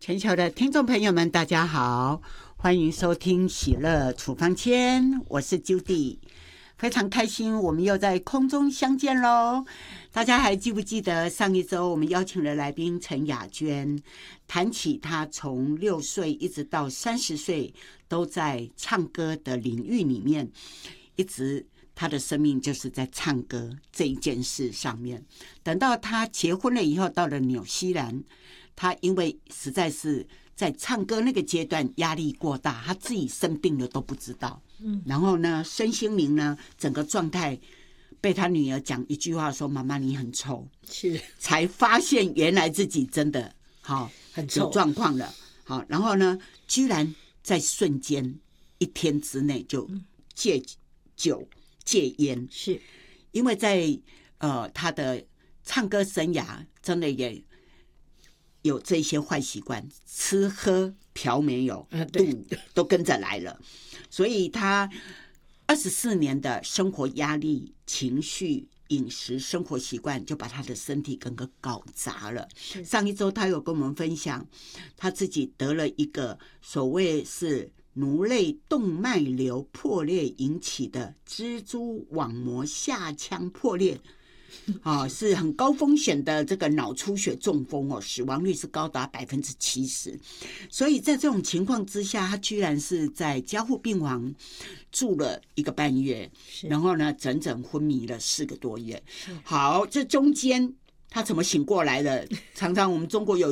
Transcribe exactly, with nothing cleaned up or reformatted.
全球的听众朋友们，大家好，欢迎收听喜乐处方签，我是 Judy， 非常开心我们又在空中相见咯。大家还记不记得上一周我们邀请了来宾陈雅娟，谈起她从六岁一直到三十岁都在唱歌的领域里面，一直她的生命就是在唱歌这一件事上面。等到她结婚了以后，到了纽西兰，她因为实在是在唱歌那个阶段压力过大，她自己生病了都不知道。嗯，然后呢，身心灵呢，整个状态被她女儿讲一句话说：“妈妈，你很臭。” 是， 才发现原来自己真的好很臭有状况了。好，然后呢，居然在瞬间一天之内就戒酒戒烟， 是因为在呃她的唱歌生涯真的也有这些坏习惯，吃喝嫖没有， 啊对赌都跟着来了，所以他二十四年的生活压力、情绪、饮食、生活习惯，就把他的身体整个搞砸了。上一周他有跟我们分享，他自己得了一个所谓是颅内动脉瘤破裂引起的蜘蛛网膜下腔破裂。哦，是很高风险的这个脑出血中风哦，死亡率是高达百分之七十。所以在这种情况之下，他居然是在加护病房住了一个半月，然后呢，整整昏迷了四个多月。好，这中间他怎么醒过来了？常常我们中国有